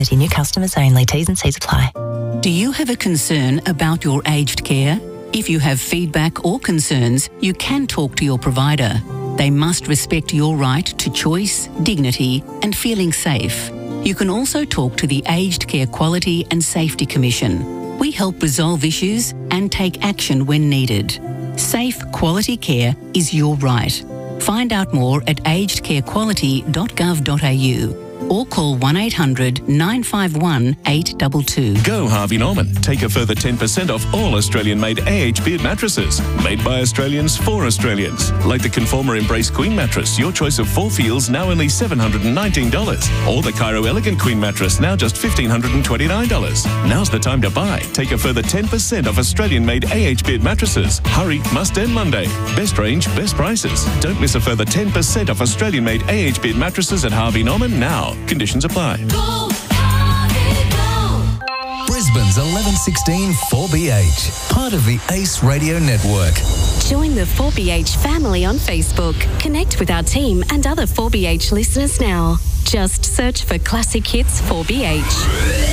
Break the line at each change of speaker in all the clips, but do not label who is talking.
New customers only. T's and C's apply.
Do you have a concern about your aged care? If you have feedback or concerns, you can talk to your provider. They must respect your right to choice, dignity, and feeling safe. You can also talk to the Aged Care Quality and Safety Commission. We help resolve issues and take action when needed. Safe, quality care is your right. Find out more at agedcarequality.gov.au or call 1800 951 822.
Go Harvey Norman. Take a further 10% off all Australian-made AH Beard mattresses. Made by Australians for Australians. Like the Conformer Embrace Queen mattress, your choice of 4 feels, now only $719. Or the Cairo Elegant Queen mattress, now just $1,529. Now's the time to buy. Take a further 10% off Australian-made AH Beard mattresses. Hurry, must end Monday. Best range, best prices. Don't miss a further 10% off Australian-made AH Beard mattresses at Harvey Norman now. Conditions apply.
Go, Harvey, go.
Brisbane's 1116 4BH, part of the Ace Radio Network.
Join the 4BH family on Facebook. Connect with our team and other 4BH listeners now. Just search for Classic Hits 4BH.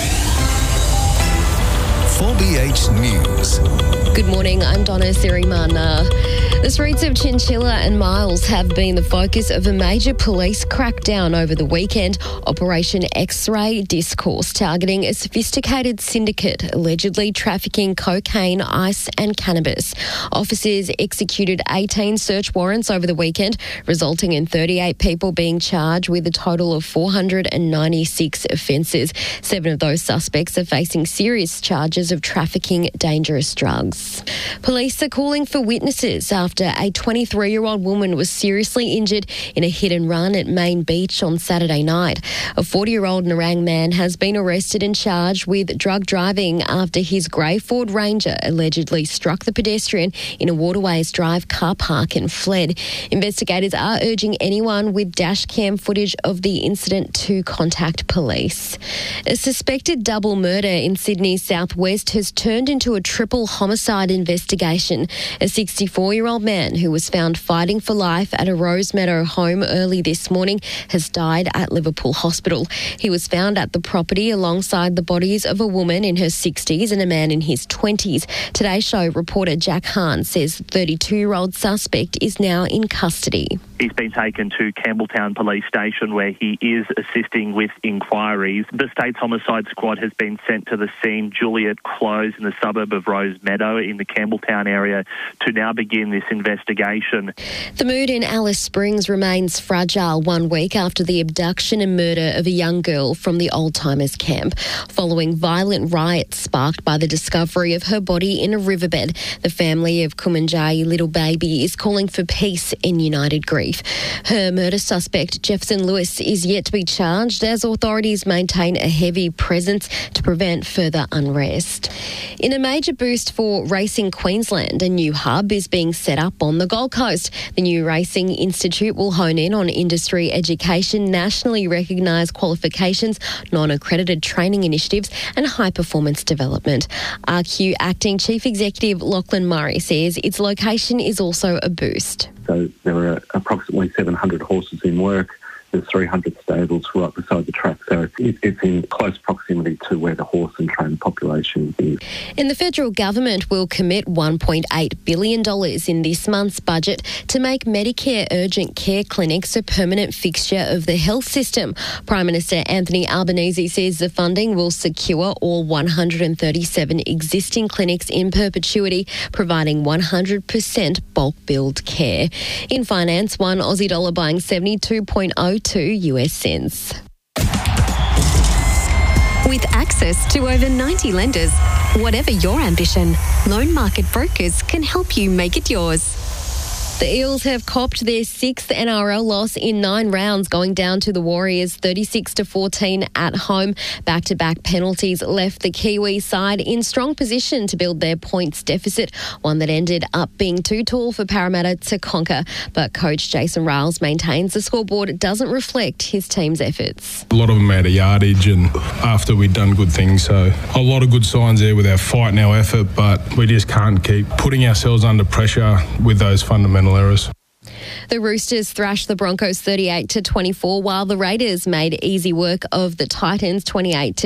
4BH News.
Good morning, I'm Donna Sirimana. The streets of Chinchilla and Miles have been the focus of a major police crackdown over the weekend. Operation X-Ray Discourse, targeting a sophisticated syndicate allegedly trafficking cocaine, ice and cannabis. Officers executed 18 search warrants over the weekend, resulting in 38 people being charged with a total of 496 offences. 7 of those suspects are facing serious charges of trafficking dangerous drugs. Police are calling for witnesses after a 23-year-old woman was seriously injured in a hit and run at Main Beach on Saturday night. A 40-year-old Nerang man has been arrested and charged with drug driving after his grey Ford Ranger allegedly struck the pedestrian in a Waterways Drive car park and fled. Investigators are urging anyone with dash cam footage of the incident to contact police. A suspected double murder in Sydney's southwest has turned into a triple homicide investigation. A 64-year-old man who was found fighting for life at a Rosemeadow home early this morning has died at Liverpool Hospital. He was found at the property alongside the bodies of a woman in her 60s and a man in his 20s. Today's Show reporter Jack Hahn says the 32-year-old suspect is now in custody.
He's been taken to Campbelltown Police Station where he is assisting with inquiries. The State's Homicide Squad has been sent to the scene, Juliet Close in the suburb of Rosemeadow in the Campbelltown area, to now begin this investigation.
The mood in Alice Springs remains fragile 1 week after the abduction and murder of a young girl from the Old Timers camp. Following violent riots sparked by the discovery of her body in a riverbed, the family of Kumanjayi Little Baby is calling for peace in united grief. Her murder suspect, Jefferson Lewis, is yet to be charged as authorities maintain a heavy presence to prevent further unrest. In a major boost for Racing Queensland, a new hub is being set up on the Gold Coast. The new Racing Institute will hone in on industry education, nationally recognised qualifications, non-accredited training initiatives and high-performance development. RQ Acting Chief Executive Lachlan Murray says its location is also a boost.
So there are approximately 700 horses in work. There's 300 stables right beside the track, so it's in close proximity to where the horse and trainer population is.
And the federal government will commit $1.8 billion in this month's budget to make Medicare urgent care clinics a permanent fixture of the health system. Prime Minister Anthony Albanese says the funding will secure all 137 existing clinics in perpetuity, providing 100% bulk billed care. In finance, one Aussie dollar buying 72.02 US cents.
With access to over 90 lenders, whatever your ambition, Loan Market Brokers can help you make it yours.
The Eels have copped their 6th NRL loss in 9 rounds, going down to the Warriors 36-14 at home. Back-to-back penalties left the Kiwi side in strong position to build their points deficit, one that ended up being too tall for Parramatta to conquer. But coach Jason Riles maintains the scoreboard doesn't reflect his team's efforts.
A lot of them out of yardage and after we'd done good things, so a lot of good signs there with our fight and our effort, but we just can't keep putting ourselves under pressure with those fundamental errors.
The Roosters thrashed the Broncos 38-24, while the Raiders made easy work of the Titans 28-.